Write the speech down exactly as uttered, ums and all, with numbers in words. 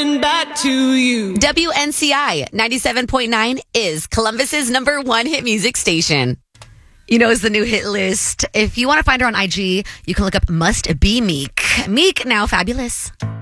coming back to you. W N C I ninety-seven point nine is Columbus's number one hit music station. You know, it's the new hit list. If you want to find her on I G, you can look up Must Be Meek. Meek, now fabulous.